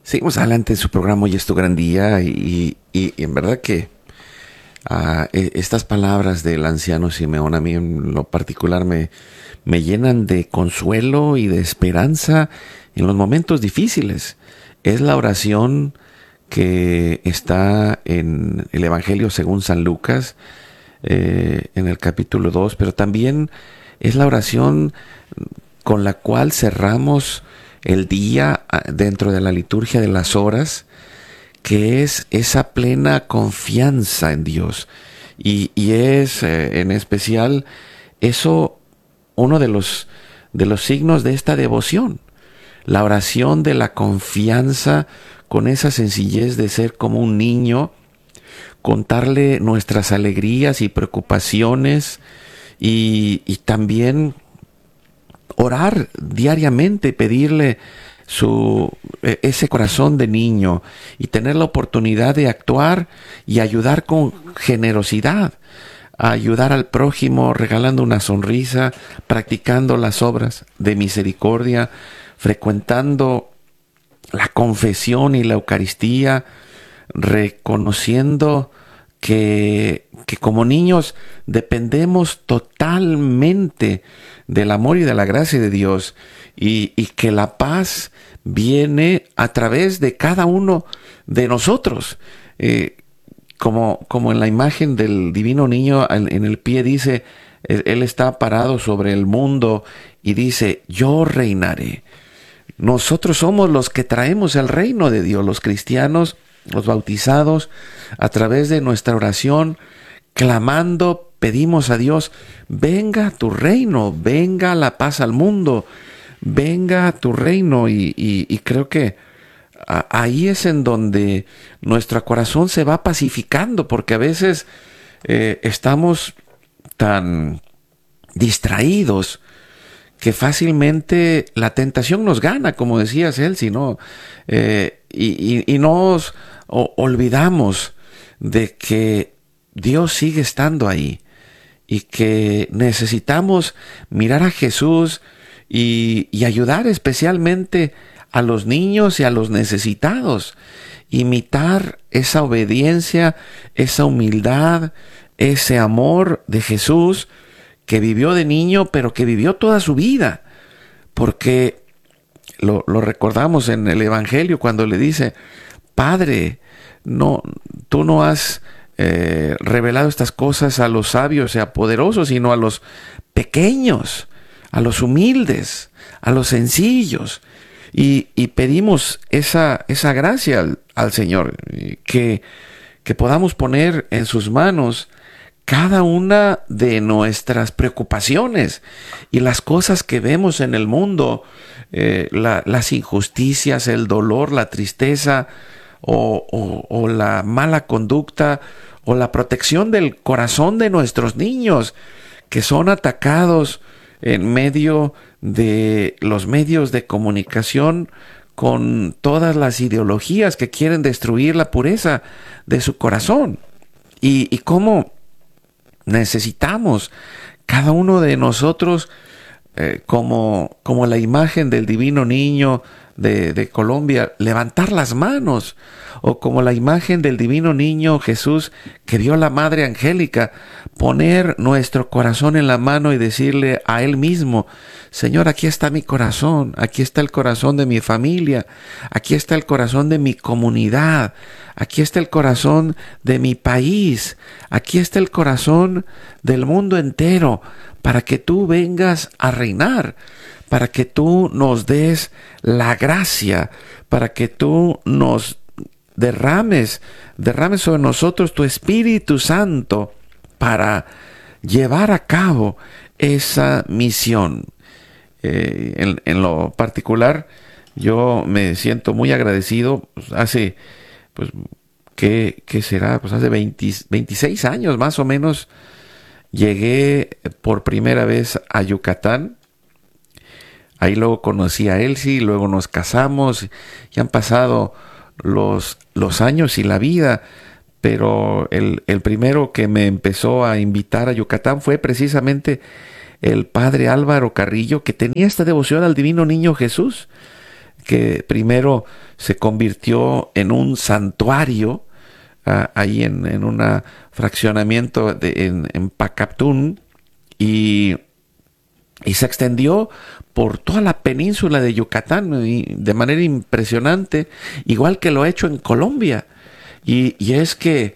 Seguimos adelante en su programa Hoy es tu gran día y en verdad que estas palabras del anciano Simeón a mí en lo particular me llenan de consuelo y de esperanza en los momentos difíciles. Es la oración que está en el Evangelio según San Lucas, en el capítulo 2, pero también es la oración con la cual cerramos el día dentro de la liturgia de las horas, que es esa plena confianza en Dios. Y es en especial eso uno de los signos de esta devoción, la oración de la confianza con esa sencillez de ser como un niño, contarle nuestras alegrías y preocupaciones y también orar diariamente, pedirle ese corazón de niño y tener la oportunidad de actuar y ayudar con generosidad, a ayudar al prójimo regalando una sonrisa, practicando las obras de misericordia, frecuentando la confesión y la Eucaristía, reconociendo que como niños dependemos totalmente del amor y de la gracia de Dios y que la paz viene a través de cada uno de nosotros. Como en la imagen del divino niño en el pie dice, él está parado sobre el mundo y dice, yo reinaré. Nosotros somos los que traemos el reino de Dios, los cristianos, los bautizados, a través de nuestra oración, clamando, pedimos a Dios, venga tu reino, venga la paz al mundo, venga tu reino. Y creo que ahí es en donde nuestro corazón se va pacificando, porque a veces estamos tan distraídos que fácilmente la tentación nos gana, como decías él, sino y nos olvidamos de que Dios sigue estando ahí y que necesitamos mirar a Jesús y ayudar especialmente a los niños y a los necesitados, imitar esa obediencia, esa humildad, ese amor de Jesús que vivió de niño, pero que vivió toda su vida, porque lo recordamos en el Evangelio cuando le dice, Padre, no, tú no has revelado estas cosas a los sabios y a poderosos, sino a los pequeños, a los humildes, a los sencillos. Y pedimos esa gracia al Señor, que podamos poner en sus manos cada una de nuestras preocupaciones y las cosas que vemos en el mundo, las injusticias, el dolor, la tristeza o la mala conducta o la protección del corazón de nuestros niños que son atacados en medio de los medios de comunicación con todas las ideologías que quieren destruir la pureza de su corazón. Y cómo necesitamos cada uno de nosotros, como la imagen del divino niño de Colombia, levantar las manos, o como la imagen del divino niño Jesús que vio la Madre Angélica, poner nuestro corazón en la mano y decirle a Él mismo, Señor, aquí está mi corazón, aquí está el corazón de mi familia, aquí está el corazón de mi comunidad, aquí está el corazón de mi país, aquí está el corazón del mundo entero, para que tú vengas a reinar, para que tú nos des la gracia, para que tú nos derrames sobre nosotros tu Espíritu Santo para llevar a cabo esa misión. En lo particular, yo me siento muy agradecido. Hace, pues, ¿qué será? Pues hace 26 años más o menos, llegué por primera vez a Yucatán. Ahí luego conocí a Elsie, luego nos casamos, y han pasado los años y la vida, pero el primero que me empezó a invitar a Yucatán fue precisamente el padre Álvaro Carrillo, que tenía esta devoción al divino niño Jesús, que primero se convirtió en un santuario ahí en un fraccionamiento en Pacaptún, y se extendió por toda la península de Yucatán de manera impresionante, igual que lo ha hecho en Colombia. Y es que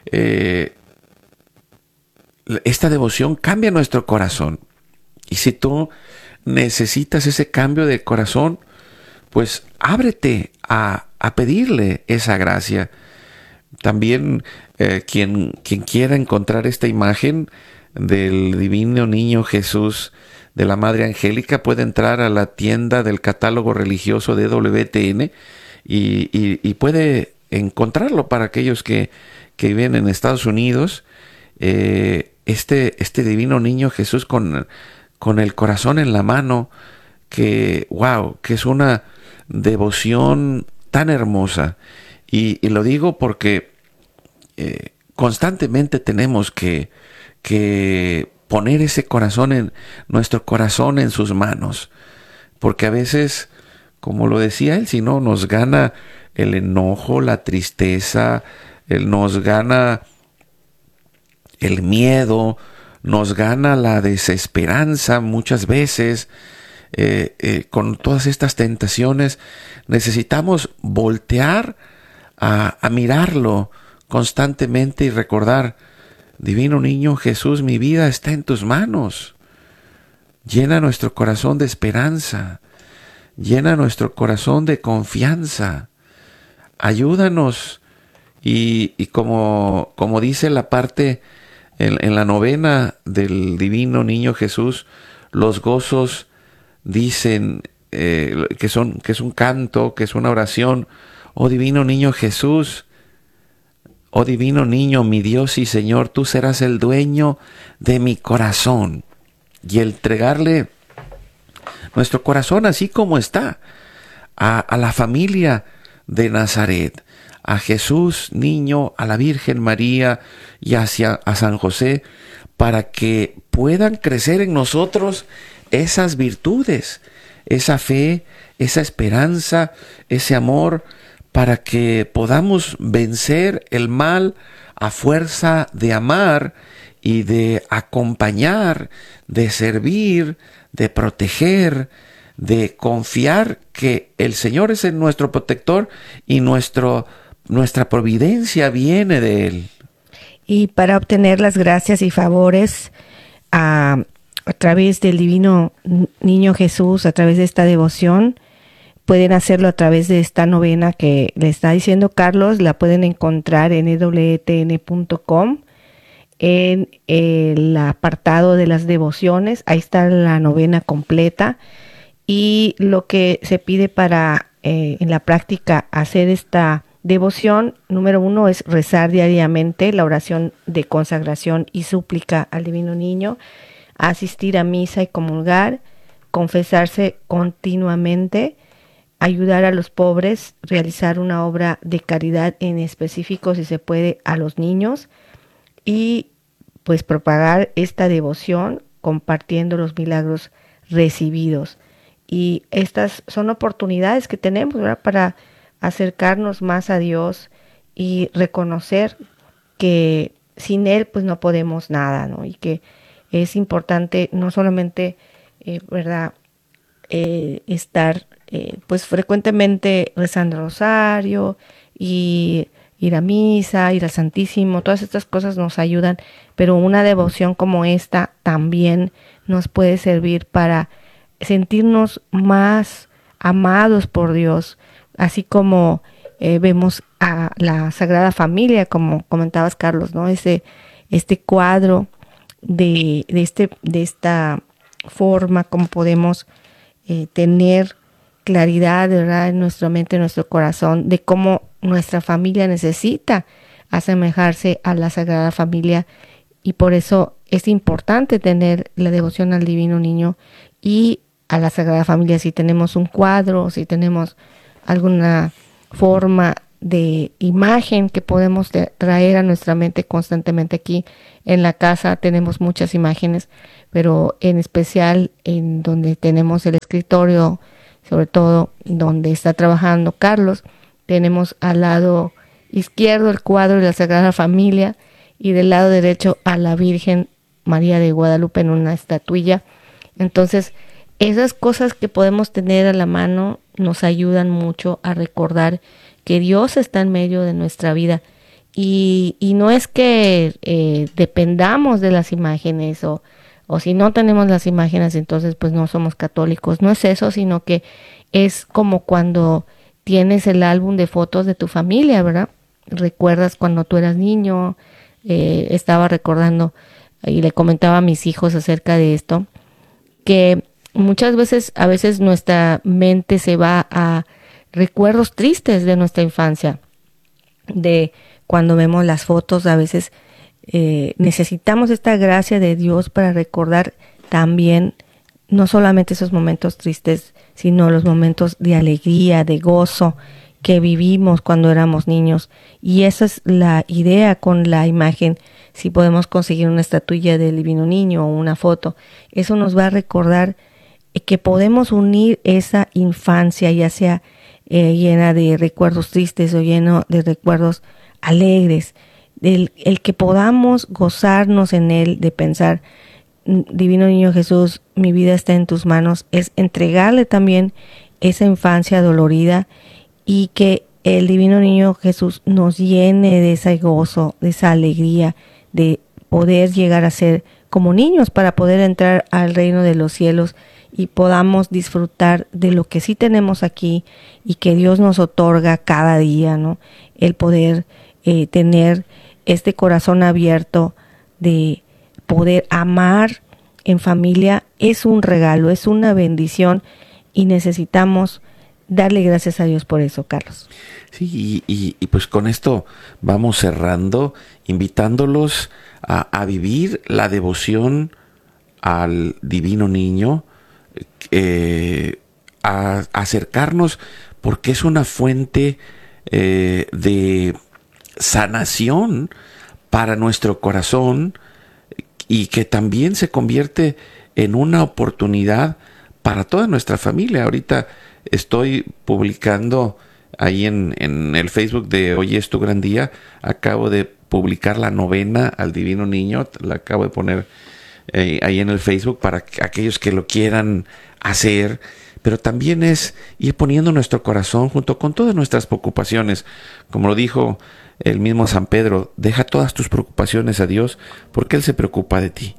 esta devoción cambia nuestro corazón. Y si tú necesitas ese cambio de corazón, pues ábrete a pedirle esa gracia. También quien quiera encontrar esta imagen del divino niño Jesús de la Madre Angélica puede entrar a la tienda del catálogo religioso de WTN y puede encontrarlo. Para aquellos que viven en Estados Unidos, este divino niño Jesús con el corazón en la mano, que es una devoción tan hermosa. Y lo digo porque constantemente tenemos que poner ese corazón nuestro corazón en sus manos, porque a veces, como lo decía él, si no, nos gana el enojo, la tristeza, nos gana el miedo, nos gana la desesperanza muchas veces. Con todas estas tentaciones necesitamos voltear a mirarlo constantemente y recordar: divino niño Jesús, mi vida está en tus manos. Llena nuestro corazón de esperanza, llena nuestro corazón de confianza, ayúdanos. Y como dice la parte en la novena del divino niño Jesús, los gozos dicen que es un canto, que es una oración: oh divino niño Jesús, oh divino niño, mi Dios y Señor, tú serás el dueño de mi corazón. Y entregarle nuestro corazón así como está a la familia de Nazaret, a Jesús niño, a la Virgen María y a San José, para que puedan crecer en nosotros esas virtudes, esa fe, esa esperanza, ese amor, para que podamos vencer el mal a fuerza de amar y de acompañar, de servir, de proteger, de confiar que el Señor es nuestro protector y nuestra providencia viene de Él. Y para obtener las gracias y favores a través del divino niño Jesús, a través de esta devoción, pueden hacerlo a través de esta novena que le está diciendo Carlos. La pueden encontrar en ewtn.com, en el apartado de las devociones. Ahí está la novena completa. Y lo que se pide para en la práctica hacer esta devoción, número 1, es rezar diariamente la oración de consagración y súplica al divino niño, asistir a misa y comulgar, confesarse continuamente, ayudar a los pobres, realizar una obra de caridad, en específico, si se puede, a los niños, y pues propagar esta devoción compartiendo los milagros recibidos. Y estas son oportunidades que tenemos, ¿verdad?, para acercarnos más a Dios y reconocer que sin Él pues no podemos nada, ¿no? Y que es importante no solamente, ¿verdad?, estar pues frecuentemente rezando el rosario y ir a misa, ir al Santísimo. Todas estas cosas nos ayudan, pero una devoción como esta también nos puede servir para sentirnos más amados por Dios, así como vemos a la Sagrada Familia, como comentabas, Carlos, ¿no? Este cuadro de esta forma, como podemos tener claridad, ¿verdad?, en nuestra mente, en nuestro corazón, de cómo nuestra familia necesita asemejarse a la Sagrada Familia, y por eso es importante tener la devoción al Divino Niño y a la Sagrada Familia. Si tenemos un cuadro, si tenemos alguna forma de imagen que podemos traer a nuestra mente constantemente. Aquí en la casa tenemos muchas imágenes, pero en especial en donde tenemos el escritorio sobre todo donde está trabajando Carlos. Tenemos al lado izquierdo el cuadro de la Sagrada Familia y del lado derecho a la Virgen María de Guadalupe en una estatuilla. Entonces, esas cosas que podemos tener a la mano nos ayudan mucho a recordar que Dios está en medio de nuestra vida. Y no es que dependamos de las imágenes o si no tenemos las imágenes, entonces pues no somos católicos. No es eso, sino que es como cuando tienes el álbum de fotos de tu familia, ¿verdad? Recuerdas cuando tú eras niño. Estaba recordando y le comentaba a mis hijos acerca de esto, que muchas veces, a veces nuestra mente se va a recuerdos tristes de nuestra infancia, de cuando vemos las fotos. A veces necesitamos esta gracia de Dios para recordar también no solamente esos momentos tristes, sino los momentos de alegría, de gozo que vivimos cuando éramos niños. Y esa es la idea con la imagen. Si podemos conseguir una estatuilla del Divino Niño o una foto, eso nos va a recordar que podemos unir esa infancia, ya sea llena de recuerdos tristes o lleno de recuerdos alegres, el que podamos gozarnos en él, de pensar, Divino Niño Jesús, mi vida está en tus manos, es entregarle también esa infancia dolorida, y que el Divino Niño Jesús nos llene de ese gozo, de esa alegría, de poder llegar a ser como niños para poder entrar al reino de los cielos y podamos disfrutar de lo que sí tenemos aquí y que Dios nos otorga cada día, ¿no? El poder tener este corazón abierto de poder amar en familia es un regalo, es una bendición y necesitamos darle gracias a Dios por eso, Carlos. Sí, y pues con esto vamos cerrando, invitándolos a vivir la devoción al Divino Niño, a acercarnos porque es una fuente de sanación para nuestro corazón y que también se convierte en una oportunidad para toda nuestra familia. Ahorita estoy publicando ahí en el Facebook de Hoy es tu gran día. Acabo de publicar la novena al Divino Niño. La acabo de poner ahí en el Facebook para aquellos que lo quieran hacer. Pero también es ir poniendo nuestro corazón junto con todas nuestras preocupaciones. Como lo dijo el mismo San Pedro, deja todas tus preocupaciones a Dios porque Él se preocupa de ti.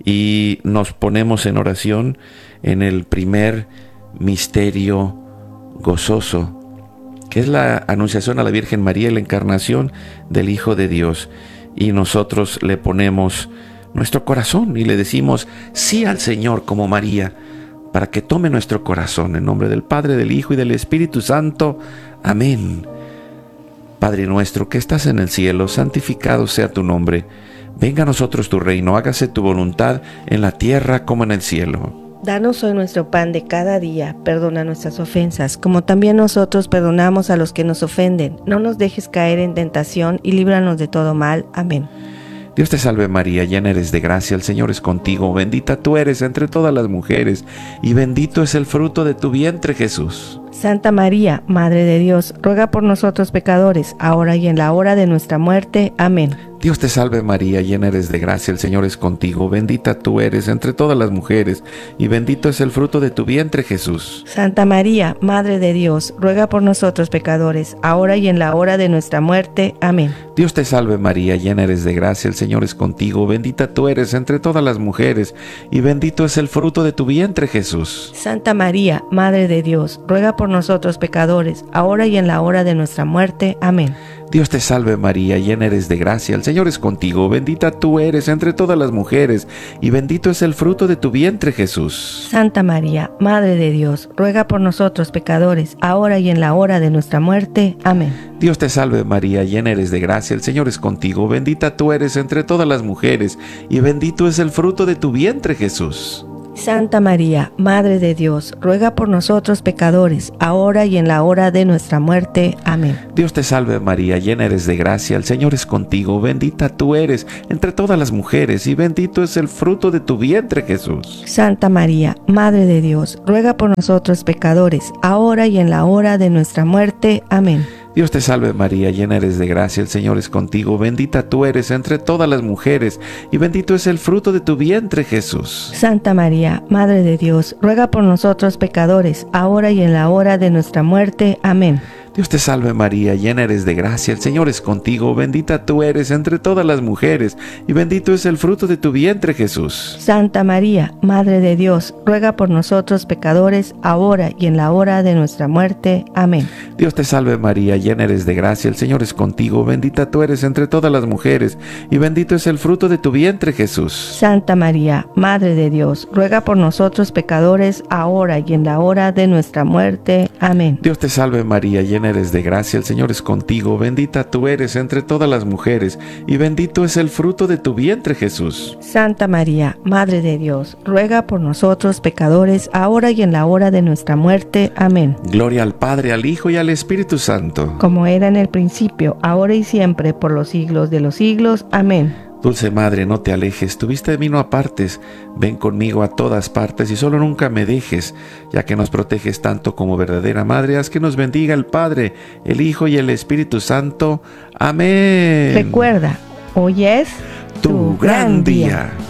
Y nos ponemos en oración en el primer misterio gozoso, que es la anunciación a la Virgen María y la encarnación del Hijo de Dios. Y nosotros le ponemos nuestro corazón y le decimos sí al Señor como María, para que tome nuestro corazón. En nombre del Padre, del Hijo y del Espíritu Santo. Amén. Padre nuestro que estás en el cielo, santificado sea tu nombre. Venga a nosotros tu reino, hágase tu voluntad en la tierra como en el cielo. Danos hoy nuestro pan de cada día, perdona nuestras ofensas, como también nosotros perdonamos a los que nos ofenden. No nos dejes caer en tentación y líbranos de todo mal. Amén. Dios te salve María, llena eres de gracia, el Señor es contigo, bendita tú eres entre todas las mujeres, y bendito es el fruto de tu vientre Jesús. Santa María, Madre de Dios, ruega por nosotros pecadores, ahora y en la hora de nuestra muerte. Amén. Dios te salve María, llena eres de gracia, el Señor es contigo, bendita tú eres entre todas las mujeres, y bendito es el fruto de tu vientre Jesús. Santa María, Madre de Dios, ruega por nosotros pecadores, ahora y en la hora de nuestra muerte. Amén. Dios te salve María, llena eres de gracia, el Señor es contigo, bendita tú eres entre todas las mujeres, y bendito es el fruto de tu vientre Jesús. Santa María, Madre de Dios, ruega por nosotros pecadores, ahora y en la hora de nuestra muerte. Amén. Dios te salve María, llena eres de gracia, el Señor es contigo, bendita tú eres entre todas las mujeres, y bendito es el fruto de tu vientre Jesús. Santa María, Madre de Dios, ruega por nosotros pecadores, ahora y en la hora de nuestra muerte. Amén. Dios te salve María, llena eres de gracia, el Señor es contigo, bendita tú eres entre todas las mujeres, y bendito es el fruto de tu vientre Jesús. Santa María, Madre de Dios, ruega por nosotros pecadores, ahora y en la hora de nuestra muerte. Amén. Dios te salve María, llena eres de gracia, el Señor es contigo, bendita tú eres entre todas las mujeres, y bendito es el fruto de tu vientre, Jesús. Santa María, Madre de Dios, ruega por nosotros pecadores, ahora y en la hora de nuestra muerte. Amén. Dios te salve María, llena eres de gracia, el Señor es contigo, bendita tú eres entre todas las mujeres, y bendito es el fruto de tu vientre, Jesús. Santa María, Madre de Dios, ruega por nosotros pecadores, ahora y en la hora de nuestra muerte. Amén. Dios te salve María, llena eres de gracia, el Señor es contigo, bendita tú eres entre todas las mujeres, y bendito es el fruto de tu vientre, Jesús. Santa María, Madre de Dios, ruega por nosotros pecadores, ahora y en la hora de nuestra muerte. Amén. Dios te salve María, llena eres de gracia, el Señor es contigo, bendita tú eres entre todas las mujeres, y bendito es el fruto de tu vientre, Jesús. Santa María, Madre de Dios, ruega por nosotros pecadores, ahora y en la hora de nuestra muerte. Amén. Dios te salve María, llena eres de gracia, el Señor es contigo, bendita tú eres entre todas las mujeres, y bendito es el fruto de tu vientre, Jesús. Santa María, Madre de Dios, ruega por nosotros pecadores, ahora y en la hora de nuestra muerte. Amén. Gloria al Padre, al Hijo y al Espíritu Santo. Como era en el principio, ahora y siempre, por los siglos de los siglos. Amén. Dulce Madre, no te alejes, tu vista de mí no apartes, ven conmigo a todas partes y solo nunca me dejes, ya que nos proteges tanto como verdadera Madre, haz que nos bendiga el Padre, el Hijo y el Espíritu Santo. Amén. Recuerda, hoy es tu gran día.